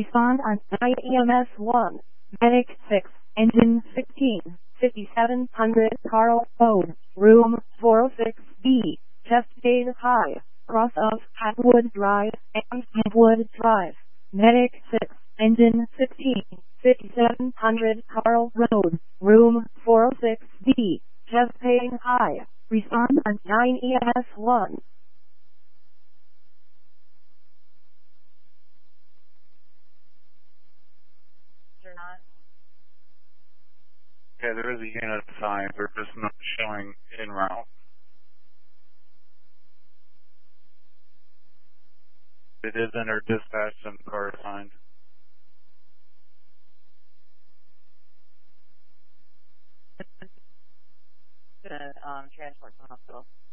Respond on IEMS 1. Medic 6. Engine 16. 5700 Carl Road. Room 406B. Chest pain high. Cross of Hatwood Drive and Hatwood Drive. Medic 6. Engine 16. 5700 Carl Road. Room 406B. Chest pain high. Respond on 9EMS 1. Or not? Yeah, there is a unit assigned. They're just not showing en route. It is in our dispatch and the car assigned. Gonna transport to the hospital.